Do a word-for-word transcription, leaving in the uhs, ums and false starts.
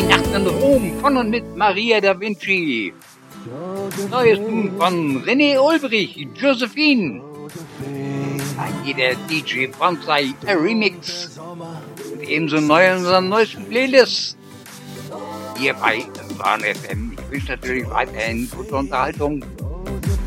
Nacht in Rom von und mit Maria da Vinci. Neues Tun von René Ulbrich, Josephine. Hier der D J Bonsai Remix. Und ebenso neu in unserer neuesten Playlist. Hier bei Warn F M. Ich wünsche natürlich weiterhin gute Unterhaltung.